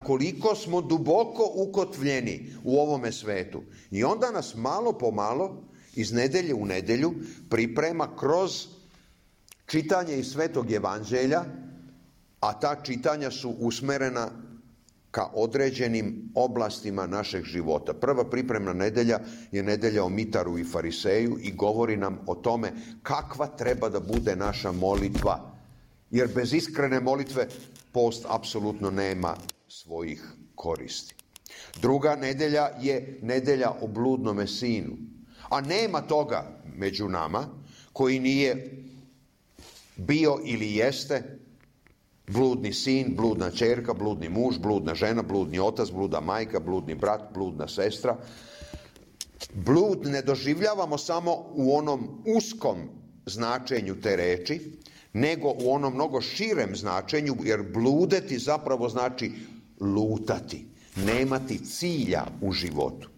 koliko smo duboko ukotvljeni u ovome svetu. I onda nas malo po malo, iz nedelje u nedelju, priprema kroz čitanje iz Svetog Evanđelja, a ta čitanja su usmerena ka određenim oblastima našeg života. Prva pripremna nedelja je nedelja o Mitaru i Fariseju i govori nam o tome kakva treba da bude naša molitva. Jer bez iskrene molitve post apsolutno nema svojih koristi. Druga nedelja je nedelja o bludnome sinu. A nema toga među nama koji nije bio ili jeste bludni sin, bludna ćerka, bludni muž, bludna žena, bludni otac, bludna majka, bludni brat, bludna sestra. Blud ne doživljavamo samo u onom uskom značenju te reči, nego u onom mnogo širem značenju, jer bludeti zapravo znači lutati, nemati cilja u životu.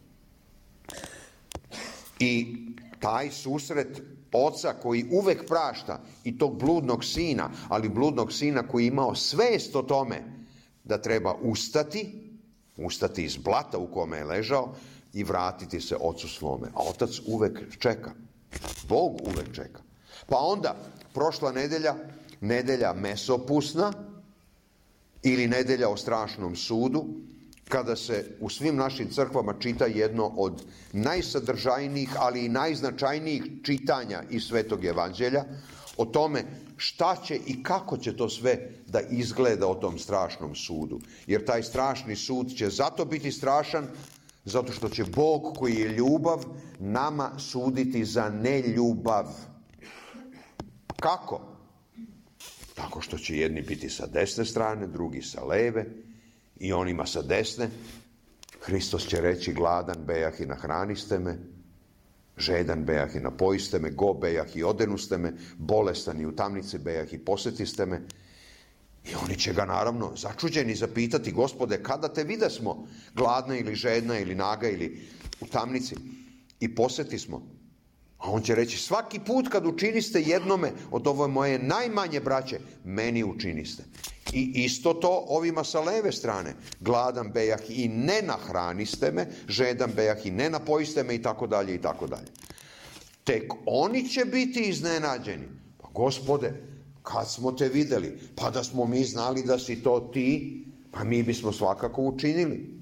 I taj susret oca koji uvek prašta i tog bludnog sina, ali bludnog sina koji je imao svest o tome da treba ustati iz blata u kome je ležao i vratiti se ocu svome. A otac uvek čeka. Bog uvek čeka. Pa onda, prošla nedelja, nedelja mesopusna ili nedelja o strašnom sudu, kada se u svim našim crkvama čita jedno od najsadržajnijih, ali i najznačajnijih čitanja iz Svetog Evanđelja, o tome šta će i kako će to sve da izgleda o tom strašnom sudu. Jer taj strašni sud će zato biti strašan, zato što će Bog koji je ljubav nama suditi za neljubav. Kako? Tako što će jedni biti sa desne strane, drugi sa leve, i onima sa desne Hristos će reći: gladan bejah i nahraniste me, žedan bejah i napojiste me, go bejah i odenuste me, bolestan i u tamnici bejah i posetiste me. I oni će ga naravno začuđeni zapitati: Gospode, kada te videsmo gladna ili žedna ili naga ili u tamnici i poseti smo? A on će reći: svaki put kad učiniste jednome od ove moje najmanje braće, meni učiniste. I isto to ovima sa leve strane: gladan bejah i ne nahraniste me, žedan bejah i ne napojiste me, i tako dalje i tako dalje. Tek oni će biti iznenađeni. Pa Gospode, kad smo te videli? Pa da smo mi znali da si to ti, pa mi bismo svakako učinili.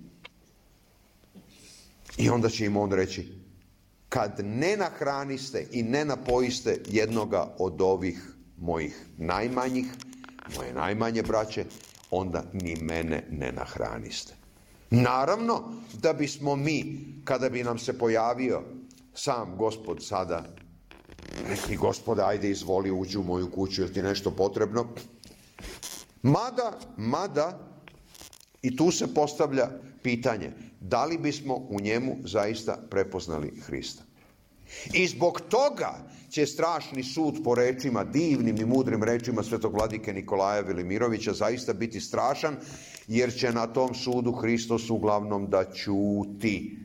I onda će im on reći: kad ne nahraniste i ne napojiste jednoga od ovih mojih najmanjih, moje najmanje braće, onda ni mene ne nahraniste. Naravno da bismo mi, kada bi nam se pojavio sam Gospod sada, rekli: Gospode, ajde izvoli, uđi u moju kuću, je ti nešto potrebno? Mada, i tu se postavlja pitanje, da li bismo u njemu zaista prepoznali Hrista? I zbog toga će strašni sud, po rečima, divnim i mudrim rečima svetog vladike Nikolaja Velimirovića, zaista biti strašan, jer će na tom sudu Hristos uglavnom da ćuti.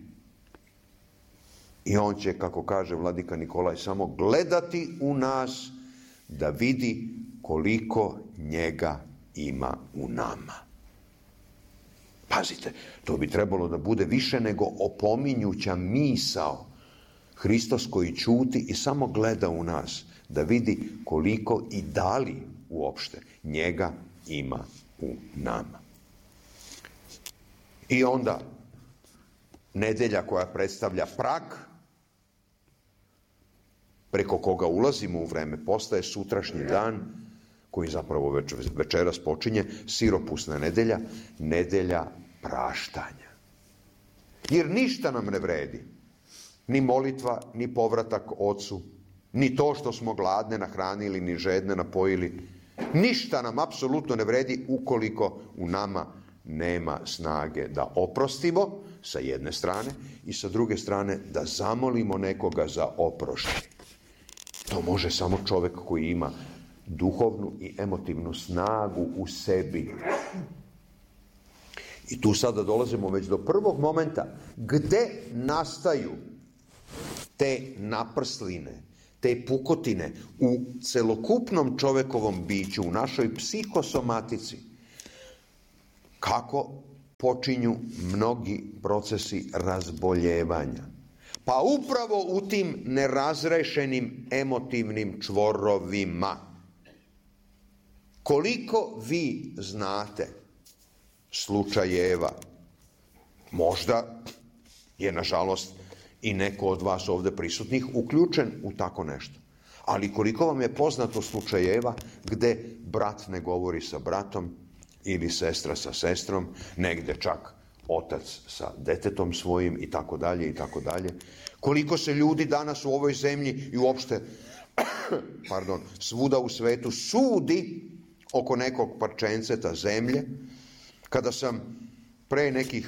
I on će, kako kaže vladika Nikolaj, samo gledati u nas da vidi koliko njega ima u nama. Pazite, to bi trebalo da bude više nego opominjuća misao. Hristos koji ćuti i samo gleda u nas da vidi koliko i da li uopšte njega ima u nama. I onda nedelja koja predstavlja prag preko koga ulazimo u vreme posta je sutrašnji dan, koji zapravo večeras počinje, siropusna nedelja, nedelja praštanja. Jer ništa nam ne vredi, ni molitva, ni povratak ocu, ni to što smo gladne nahranili, ni žedne napojili. Ništa nam apsolutno ne vredi ukoliko u nama nema snage da oprostimo sa jedne strane i sa druge strane da zamolimo nekoga za oproštaj. To može samo čovek koji ima duhovnu i emotivnu snagu u sebi. I tu sada dolazimo već do prvog momenta gde nastaju te naprsline, te pukotine u celokupnom čovekovom biću, u našoj psihosomatici. Kako počinju mnogi procesi razboljevanja. Pa upravo u tim nerazrešenim emotivnim čvorovima. Koliko vi znate slučajeva, možda je nažalost i neko od vas ovde prisutnih uključen u tako nešto. Ali koliko vam je poznato slučajeva gde brat ne govori sa bratom ili sestra sa sestrom, negde čak otac sa detetom svojim i tako dalje i tako dalje. Koliko se ljudi danas u ovoj zemlji i uopšte svuda u svetu sudi oko nekog parčenceta zemlje. Kada sam pre nekih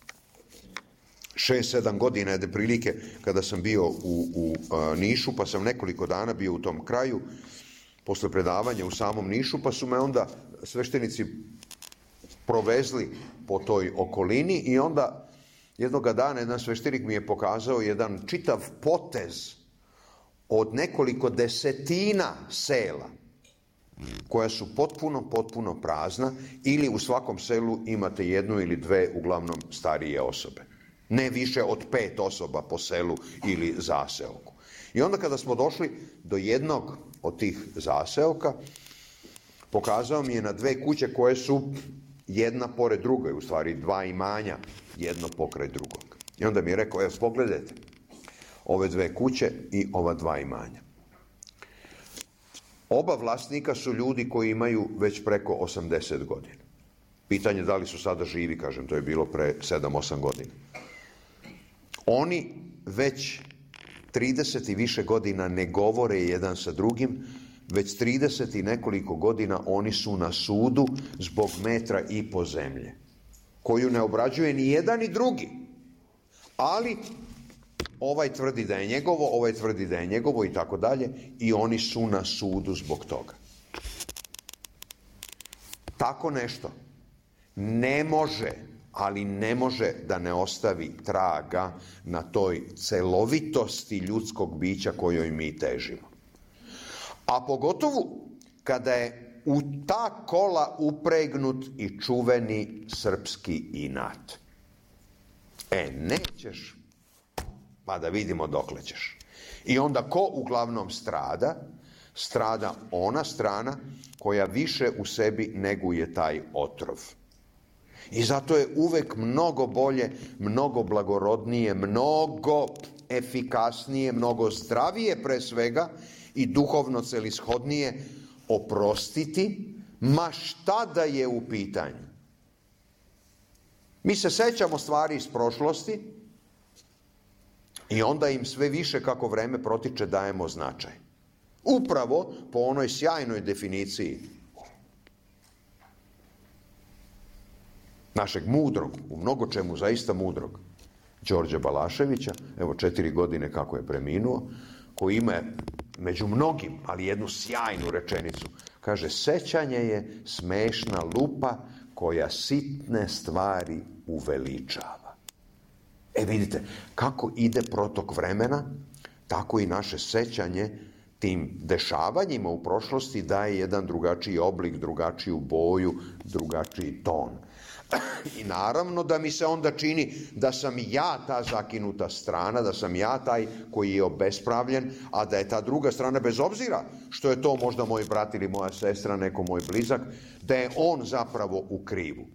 6-7 godina, jedne prilike, kada sam bio u Nišu, pa sam nekoliko dana bio u tom kraju, posle predavanja u samom Nišu, pa su me onda sveštenici provezli po toj okolini i onda jednoga dana jedan sveštenik mi je pokazao jedan čitav potez od nekoliko desetina sela koja su potpuno prazna ili u svakom selu imate jednu ili dve uglavnom starije osobe. Ne više od 5 osoba po selu ili zaseoku. I onda kada smo došli do jednog od tih zaseoka, pokazao mi je na 2 kuće koje su jedna pored druge, u stvari 2 imanja, jedno pokraj drugog. I onda mi je rekao, evo pogledajte, ove 2 kuće i ova 2 imanja. Oba vlasnika su ljudi koji imaju već preko 80 godina. Pitanje da li su sada živi, kažem, to je bilo pre 7-8 godina. Oni već 30 i više godina ne govore jedan sa drugim, već 30 i nekoliko godina oni su na sudu zbog 1,5 metra zemlje, koju ne obrađuje ni jedan ni drugi. Ali ovaj tvrdi da je njegovo, ovaj tvrdi da je njegovo i tako dalje, i oni su na sudu zbog toga. Tako nešto ne može, ali ne može da ne ostavi traga na toj celovitosti ljudskog bića kojoj mi težimo. A pogotovo kada je u ta kola upregnut i čuveni srpski inat. Nećeš, pa da vidimo dokle ćeš. I onda ko uglavnom strada? Strada ona strana koja više u sebi neguje taj otrov. I zato je uvek mnogo bolje, mnogo blagorodnije, mnogo efikasnije, mnogo zdravije pre svega i duhovno celishodnije oprostiti, ma šta da je u pitanju. Mi se sećamo stvari iz prošlosti i onda im sve više kako vreme protiče dajemo značaj. Upravo po onoj sjajnoj definiciji našeg mudrog, u mnogo čemu zaista mudrog, Đorđa Balaševića, evo 4 godine kako je preminuo, koji ima među mnogim, ali jednu sjajnu rečenicu. Kaže, sećanje je smešna lupa koja sitne stvari uveličava. Vidite, kako ide protok vremena, tako i naše sećanje tim dešavanjima u prošlosti daje jedan drugačiji oblik, drugačiju boju, drugačiji ton. I naravno da mi se onda čini da sam ja ta zakinuta strana, da sam ja taj koji je obespravljen, a da je ta druga strana, bez obzira što je to možda moj brat ili moja sestra, neko moj blizak, da je on zapravo u krivu.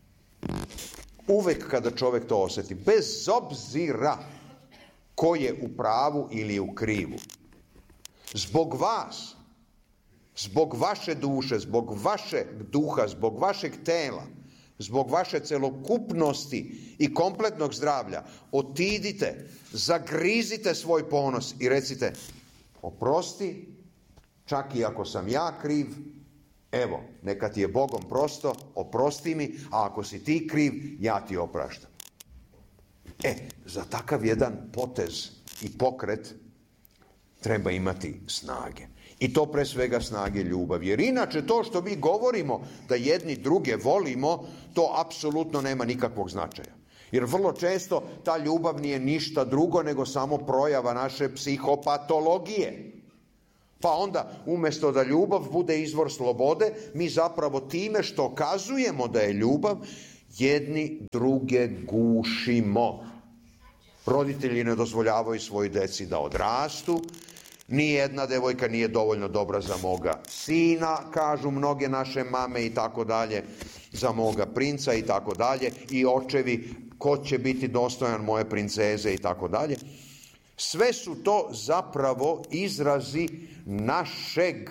Uvek kada čovek to oseti, bez obzira ko je u pravu ili u krivu, zbog vas, zbog vaše duše, zbog vašeg duha, zbog vašeg tela, zbog vaše celokupnosti i kompletnog zdravlja, otidite, zagrizite svoj ponos i recite, oprosti, čak i ako sam ja kriv, evo, neka ti je Bogom prosto, oprosti mi, a ako si ti kriv, ja ti opraštam. Za takav jedan potez i pokret treba imati snage. I to pre svega snage ljubavi. Jer inače to što mi govorimo da jedni druge volimo, to apsolutno nema nikakvog značaja. Jer vrlo često ta ljubav nije ništa drugo nego samo projava naše psihopatologije. Pa onda umjesto da ljubav bude izvor slobode, mi zapravo time što kazujemo da je ljubav, jedni druge gušimo. Roditelji ne dozvoljavaju svojoj deci da odrastu, nijedna devojka nije dovoljno dobra za moga sina, kažu mnoge naše mame i tako dalje, za moga princa i tako dalje, i očevi, ko će biti dostojan moje princeze i tako dalje. Sve su to zapravo izrazi našeg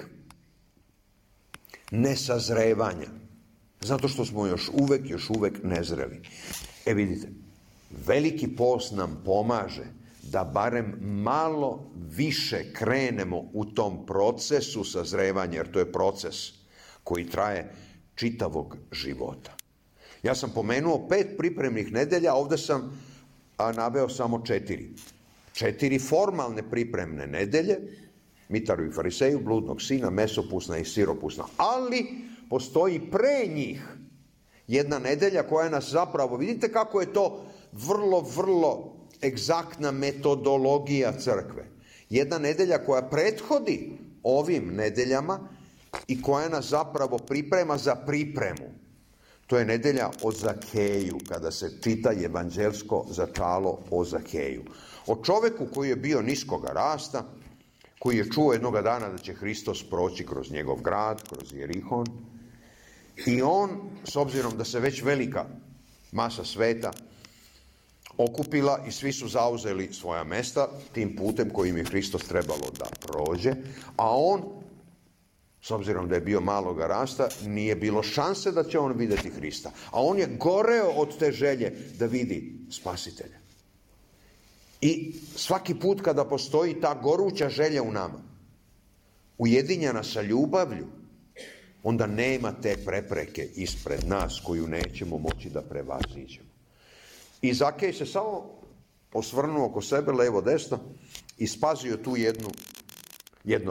nesazrevanja, zato što smo još uvek nezreli. Vidite, veliki post nam pomaže da barem malo više krenemo u tom procesu sazrevanja, jer to je proces koji traje čitavog života. Ja sam pomenuo 5 pripremnih nedelja, ovde sam naveo samo 4. 4 formalne pripremne nedelje, Mitaru i Fariseju, bludnog sina, mesopusna i siropusna. Ali postoji pre njih jedna nedelja koja nas zapravo, vidite kako je to vrlo egzaktna metodologija crkve. Jedna nedelja koja prethodi ovim nedeljama i koja nas zapravo priprema za pripremu. To je nedelja o Zakeju, kada se čita evanđelsko začalo o Zakeju. O čoveku koji je bio niskoga rasta, koji je čuo jednoga dana da će Hristos proći kroz njegov grad, kroz Jerihon. I on, s obzirom da se već velika masa sveta okupila i svi su zauzeli svoja mesta tim putem kojim je Hristos trebalo da prođe, a on, s obzirom da je bio maloga rasta, nije bilo šanse da će on vidjeti Hrista. A on je goreo od te želje da vidi Spasitelja. I svaki put kada postoji ta goruća želja u nama, ujedinjena sa ljubavlju, onda nema te prepreke ispred nas koju nećemo moći da prevaziđemo. I Zakej se samo osvrnuo oko sebe, levo desno, i spazio tu jedno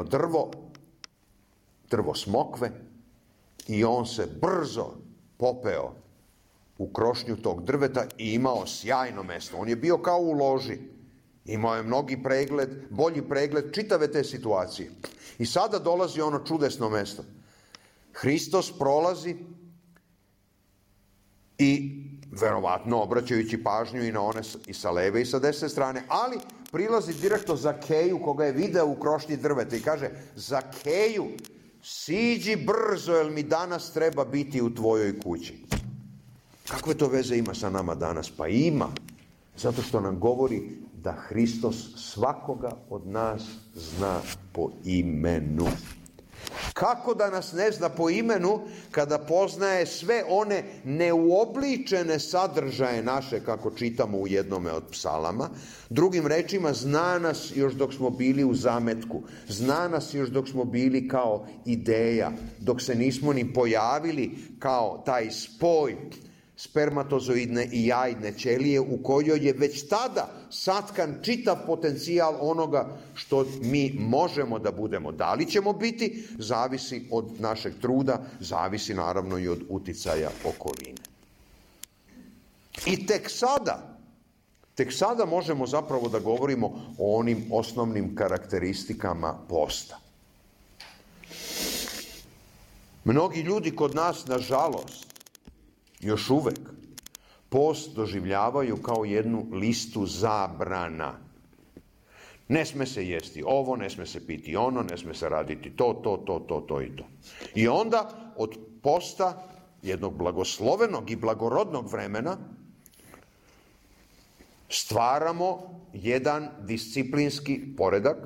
drvo smokve, i on se brzo popeo u krošnju tog drveta i imao sjajno mesto. On je bio kao u loži. Imao je bolji pregled čitave te situacije. I sada dolazi ono čudesno mesto. Hristos prolazi i verovatno obraćajući pažnju i na one i sa leve i sa desne strane, ali prilazi direktno Zakeju koga je video u krošnji drveta i kaže: Zakeju, siđi brzo, jer mi danas treba biti u tvojoj kući. Kakve to veze ima sa nama danas? Pa ima, zato što nam govori da Hristos svakoga od nas zna po imenu. Kako da nas ne zna po imenu kada poznaje sve one neuobličene sadržaje naše, kako čitamo u jednome od psalama? Drugim rečima, zna nas još dok smo bili u zametku, zna nas još dok smo bili kao ideja, dok se nismo ni pojavili kao taj spoj spermatozoidne i jajne ćelije u kojoj je već tada satkan čitav potencijal onoga što mi možemo da budemo. Da li ćemo biti, zavisi od našeg truda, zavisi naravno i od uticaja okoline. I tek sada možemo zapravo da govorimo o onim osnovnim karakteristikama posta. Mnogi ljudi kod nas, nažalost, još uvek post doživljavaju kao jednu listu zabrana. Ne sme se jesti ovo, ne sme se piti ono, ne sme se raditi to i to. I onda od posta, jednog blagoslovenog i blagorodnog vremena, stvaramo jedan disciplinski poredak,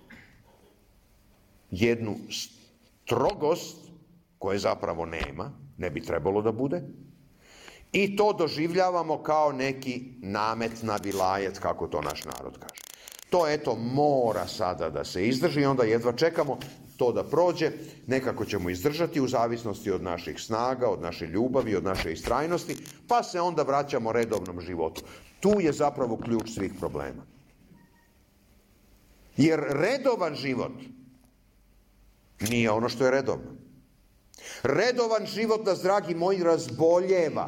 jednu strogost koje zapravo nema, ne bi trebalo da bude, i to doživljavamo kao neki namet na vilajet, kako to naš narod kaže. To eto mora sada da se izdrži i onda jedva čekamo to da prođe, nekako ćemo izdržati u zavisnosti od naših snaga, od naše ljubavi, od naše istrajnosti, pa se onda vraćamo redovnom životu. Tu je zapravo ključ svih problema. Jer redovan život nije ono što je redovno. Redovan život nas, dragi moji, razboljeva.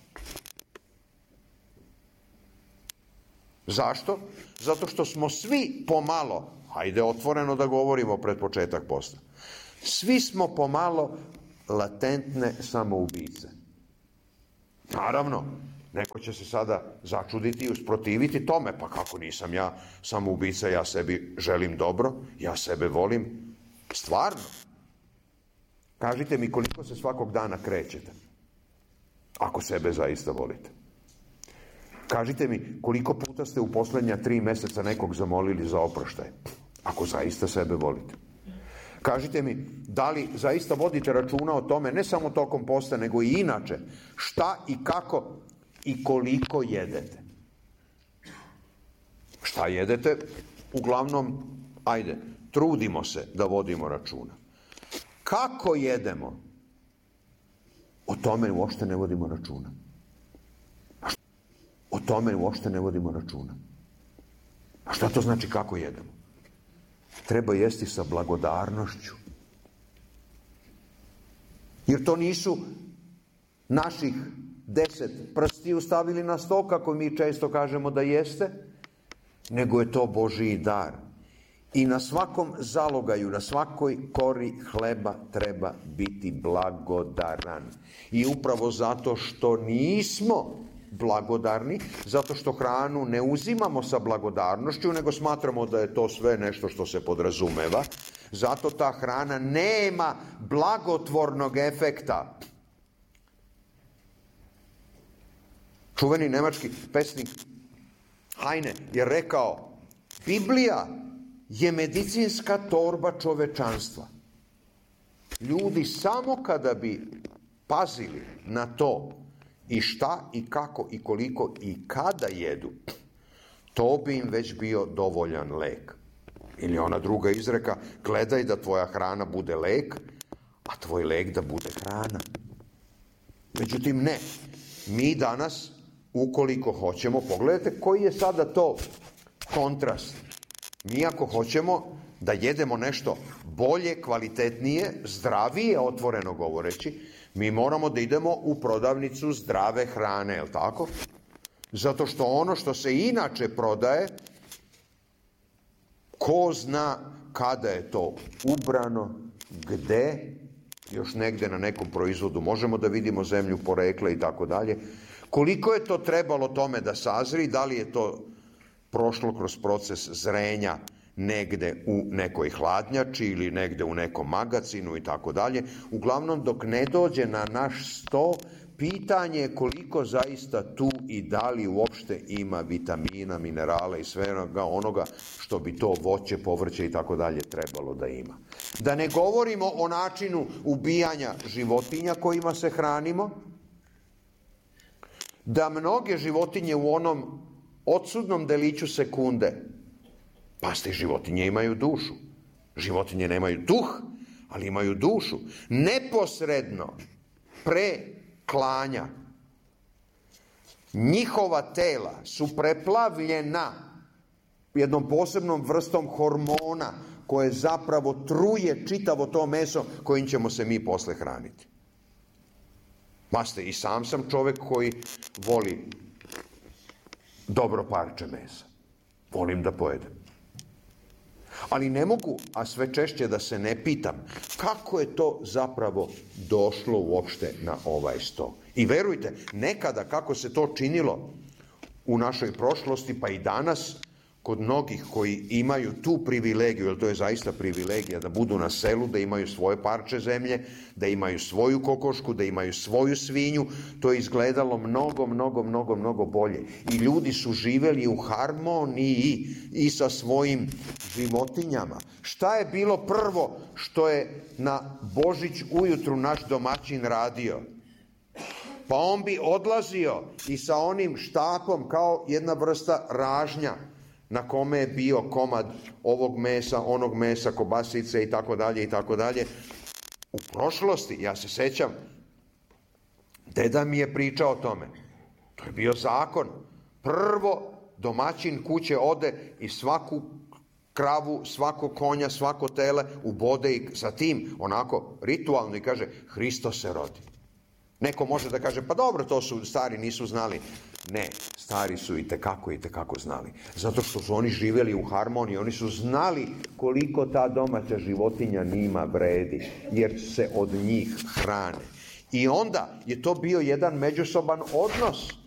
Zašto? Zato što smo svi pomalo, hajde otvoreno da govorimo pred početak posta, svi smo pomalo latentne samoubice. Naravno, neko će se sada začuditi i usprotiviti tome, pa kako nisam ja samoubica, ja sebi želim dobro, ja sebe volim. Stvarno. Kažite mi koliko se svakog dana krećete, ako sebe zaista volite. Kažite mi koliko puta ste u posljednja 3 meseca nekog zamolili za oproštaj, ako zaista sebe volite. Kažite mi, da li zaista vodite računa o tome, ne samo tokom posta, nego i inače, šta i kako i koliko jedete. Šta jedete? Uglavnom, ajde, trudimo se da vodimo računa. Kako jedemo? O tome uopšte ne vodimo računa. O tome uopšte ne vodimo računa. A šta to znači kako jedemo? Treba jesti sa blagodarnošću. Jer to nisu naših 10 prstiju stavili na sto, kako mi često kažemo da jeste, nego je to Božji dar. I na svakom zalogaju, na svakoj kori hleba treba biti blagodaran. I upravo zato što nismo blagodarni, zato što hranu ne uzimamo sa blagodarnošću, nego smatramo da je to sve nešto što se podrazumeva, zato ta hrana nema blagotvornog efekta. Čuveni nemački pesnik Heine je rekao, Biblija je medicinska torba čovečanstva. Ljudi samo kada bi pazili na to i šta i kako i koliko i kada jedu, to bi im već bio dovoljan lek. Ili ona druga izreka, gledaj da tvoja hrana bude lek, a tvoj lek da bude hrana. Međutim, ne. Mi danas, ukoliko hoćemo, pogledajte koji je sada to kontrast. Mi ako hoćemo da jedemo nešto bolje, kvalitetnije, zdravije, otvoreno govoreći, mi moramo da idemo u prodavnicu zdrave hrane, je li tako? Zato što ono što se inače prodaje, ko zna kada je to ubrano, gde, još negde na nekom proizvodu možemo da vidimo zemlju porekla i tako dalje. Koliko je to trebalo tome da sazri, da li je to prošlo kroz proces zrenja negde u nekoj hladnjači ili negde u nekom magacinu i tako dalje. Uglavnom, dok ne dođe na naš sto, pitanje je koliko zaista tu i da li uopšte ima vitamina, minerala i svega onoga što bi to voće, povrće i tako dalje trebalo da ima. Da ne govorimo o načinu ubijanja životinja kojima se hranimo, da mnoge životinje u onom odsudnom deliću sekunde, pazite, životinje imaju dušu. Životinje nemaju duh, ali imaju dušu. Neposredno pre klanja njihova tela su preplavljena jednom posebnom vrstom hormona koje zapravo truje čitavo to meso kojim ćemo se mi posle hraniti. Pazite, i sam sam čovek koji voli dobro parče mesa. Volim da pojedem. Ali ne mogu, a sve češće da se ne pitam, kako je to zapravo došlo uopšte na ovaj sto. I verujte, nekada kako se to činilo u našoj prošlosti, pa i danas, kod mnogih koji imaju tu privilegiju, jer to je zaista privilegija da budu na selu, da imaju svoje parče zemlje, da imaju svoju kokošku, da imaju svoju svinju, to je izgledalo mnogo bolje. I ljudi su živeli u harmoniji i sa svojim životinjama. Šta je bilo prvo što je na Božić ujutru naš domaćin radio? Pa on bi odlazio i sa onim štapom kao jedna vrsta ražnja, na kome je bio komad ovog mesa, onog mesa, kobasice i tako dalje. U prošlosti, ja se sećam, deda mi je pričao o tome. To je bio zakon. Prvo domaćin kuće ode i svaku kravu, svako konja, svako tele ubode i sa tim onako ritualno i kaže Hristos se rodi. Neko može da kaže, pa dobro, to su stari, nisu znali. Ne, stari su i tekako znali. Zato što su oni živjeli u harmoniji, oni su znali koliko ta domaća životinja njima vredi, jer se od njih hrane. I onda je to bio jedan međusoban odnos